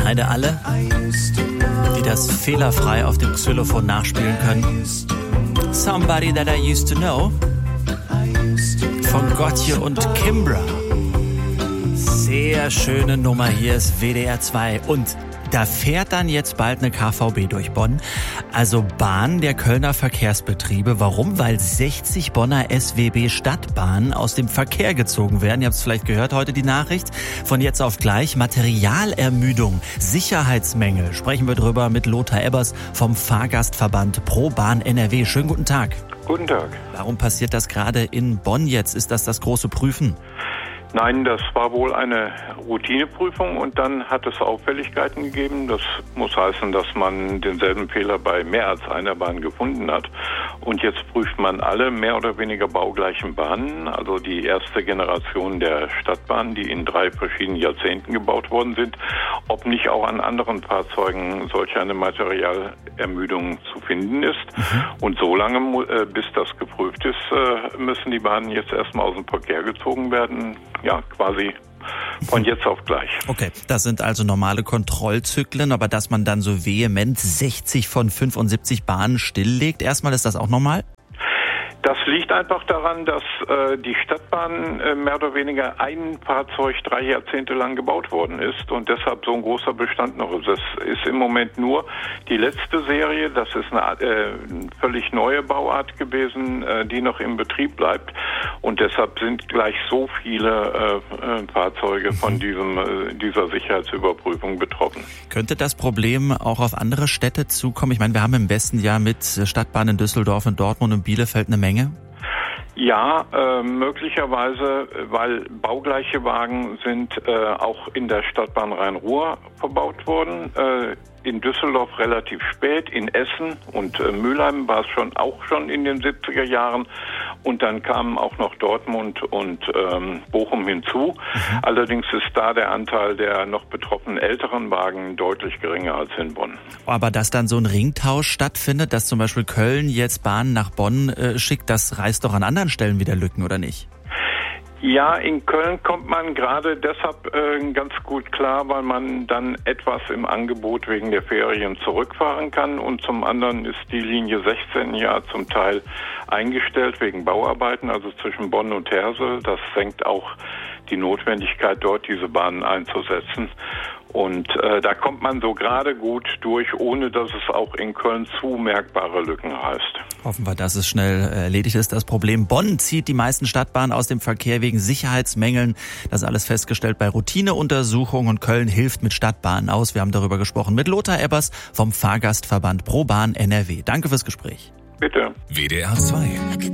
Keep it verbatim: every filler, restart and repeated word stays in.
Eine alle, die das fehlerfrei auf dem Xylophon nachspielen können. Somebody That I Used to Know von Gotye und Kimbra. Sehr schöne Nummer, hier ist W D R zwei und da fährt dann jetzt bald eine K V B durch Bonn, also Bahn der Kölner Verkehrsbetriebe. Warum? Weil sechzig Bonner S W B Stadtbahnen aus dem Verkehr gezogen werden. Ihr habt es vielleicht gehört, heute die Nachricht. Von jetzt auf gleich Materialermüdung, Sicherheitsmängel. Sprechen wir drüber mit Lothar Ebbers vom Fahrgastverband Pro Bahn N R W. Schönen guten Tag. Guten Tag. Warum passiert das gerade in Bonn jetzt? Ist das das große Prüfen? Nein, das war wohl eine Routineprüfung und dann hat es Auffälligkeiten gegeben. Das muss heißen, dass man denselben Fehler bei mehr als einer Bahn gefunden hat. Und jetzt prüft man alle mehr oder weniger baugleichen Bahnen, also die erste Generation der Stadtbahnen, die in drei verschiedenen Jahrzehnten gebaut worden sind, ob nicht auch an anderen Fahrzeugen solch eine Materialermüdung zu finden ist. Mhm. Und so lange, bis das geprüft ist, müssen die Bahnen jetzt erstmal aus dem Verkehr gezogen werden. Ja, quasi von jetzt auf gleich. Okay, das sind also normale Kontrollzyklen, aber dass man dann so vehement sechzig von fünfundsiebzig Bahnen stilllegt, erstmal, ist das auch normal? Das liegt einfach daran, dass äh, die Stadtbahn äh, mehr oder weniger ein Fahrzeug drei Jahrzehnte lang gebaut worden ist und deshalb so ein großer Bestand noch ist. Das ist im Moment nur die letzte Serie, das ist eine äh, völlig neue Bauart gewesen, äh, die noch im Betrieb bleibt und deshalb sind gleich so viele äh, äh, Fahrzeuge von diesem äh, dieser Sicherheitsüberprüfung betroffen. Könnte das Problem auch auf andere Städte zukommen? Ich meine, wir haben im Westen ja mit Stadtbahnen in Düsseldorf und Dortmund und Bielefeld eine Menge. Ja, äh, möglicherweise, weil baugleiche Wagen sind äh, auch in der Stadtbahn Rhein-Ruhr verbaut worden. Äh, in Düsseldorf relativ spät, in Essen und äh, Mülheim war es schon auch schon in den siebziger Jahren. Und dann kamen auch noch Dortmund und ähm, Bochum hinzu. Mhm. Allerdings ist da der Anteil der noch betroffenen älteren Wagen deutlich geringer als in Bonn. Aber dass dann so ein Ringtausch stattfindet, dass zum Beispiel Köln jetzt Bahnen nach Bonn äh, schickt, das reißt doch an anderen Stellen wieder Lücken, oder nicht? Ja, in Köln kommt man gerade deshalb äh, ganz gut klar, weil man dann etwas im Angebot wegen der Ferien zurückfahren kann und zum anderen ist die Linie sechzehn ja zum Teil eingestellt wegen Bauarbeiten, also zwischen Bonn und Hersel. Das senkt auch die Notwendigkeit, dort diese Bahnen einzusetzen. Und äh, da kommt man so gerade gut durch, ohne dass es auch in Köln zu merkbare Lücken heißt. Hoffen wir, dass es schnell erledigt ist, das Problem. Bonn zieht die meisten Stadtbahnen aus dem Verkehr wegen Sicherheitsmängeln. Das alles festgestellt bei Routineuntersuchungen und Köln hilft mit Stadtbahnen aus. Wir haben darüber gesprochen mit Lothar Ebbers vom Fahrgastverband Pro Bahn N R W. Danke fürs Gespräch. Bitte. W D R zwei.